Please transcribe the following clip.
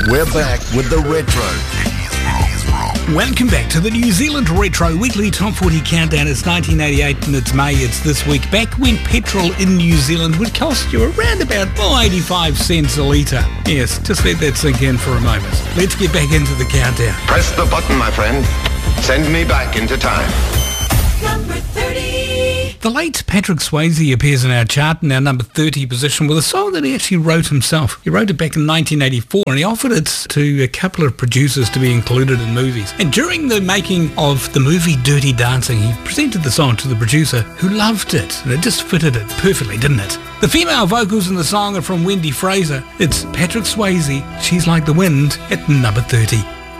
We're back with the Retro. Welcome back to the New Zealand Retro Weekly Top 40 Countdown. It's 1988 and it's May. It's this week. Back when petrol in New Zealand would cost you around about 85 cents a litre. Yes, just let that sink in for a moment. Let's get back into the countdown. Press the button, my friend. Send me back into time. Number 30. The late Patrick Swayze appears in our chart in our number 30 position with a song that he actually wrote himself. He wrote it back in 1984 and he offered it to a couple of producers to be included in movies. And during the making of the movie Dirty Dancing, he presented the song to the producer who loved it. And it just fitted it perfectly, didn't it? The female vocals in the song are from Wendy Fraser. It's Patrick Swayze, She's Like the Wind, at number 30.